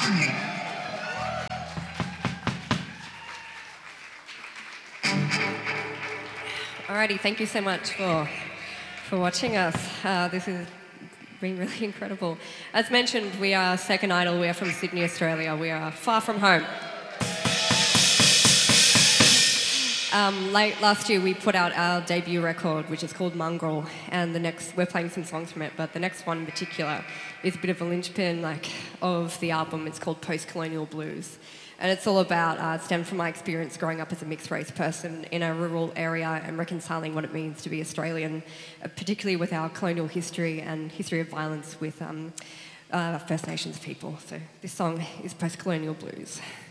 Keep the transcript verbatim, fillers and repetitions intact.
Alrighty, thank you so much for for watching us. Uh, this has been really incredible. As mentioned, we are Second Idol. We are from Sydney, Australia. We are far from home. Um, late last year, we put out our debut record, which is called Mongrel, and the next we're playing some songs from it. But the next one in particular is a bit of a linchpin, like of the album. It's called Post-Colonial Blues. And it's all about, uh, it stemmed from my experience growing up as a mixed race person in a rural area and reconciling what it means to be Australian, uh, particularly with our colonial history and history of violence with um, uh, First Nations people. So this song is Post-Colonial Blues.